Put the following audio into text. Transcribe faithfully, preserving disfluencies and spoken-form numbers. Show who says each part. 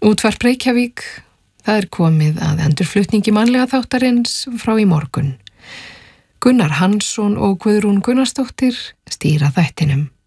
Speaker 1: Útvarp Reykjavík, það er komið að endurflutningi mannlega þáttarins frá í morgun. Gunnar Hansson og Guðrún Gunnarsdóttir stýra þættinum.